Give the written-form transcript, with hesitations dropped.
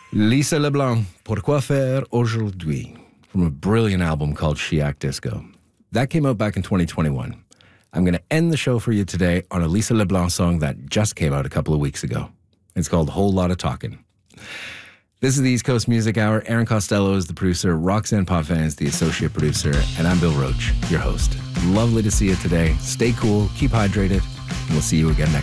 Lisa LeBlanc, Pourquoi faire aujourd'hui? From a brilliant album called Chiac Disco. That came out back in 2021. I'm going to end the show for you today on a Lisa LeBlanc song that just came out a couple of weeks ago. It's called Whole Lotta Talkin'. This is the East Coast Music Hour. Aaron Costello is the producer, Roxanne Potvin is the associate producer, and I'm Bill Roach, your host. Lovely to see you today. Stay cool, keep hydrated, and we'll see you again next